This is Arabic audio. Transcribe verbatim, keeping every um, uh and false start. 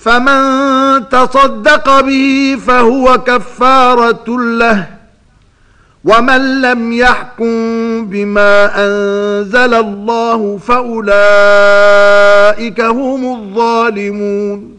فمن تصدق به فهو كفارة له ومن لم يحكم بما أنزل الله فأولئك هم الظالمون